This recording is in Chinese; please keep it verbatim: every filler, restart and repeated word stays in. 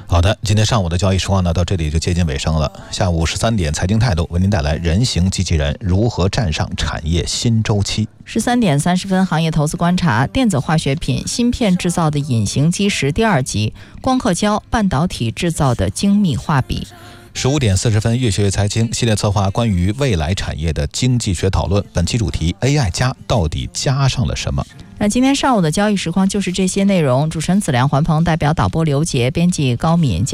好的，今天上午的交易时光呢，到这里就接近尾声了。下午十三点，财经态度为您带来人形机器人如何站上产业新周期。 十三点三十分，行业投资观察：电子化学品、芯片制造的隐形基石第二集，光刻胶、半导体制造的精密画笔。 十五点四十分，越学越财经系列策划关于未来产业的经济学讨论，本期主题 A I 加到底加上了什么？ 那今天上午的交易时光就是这些内容。主持人子良、环鹏，代表导播刘杰，编辑高敏。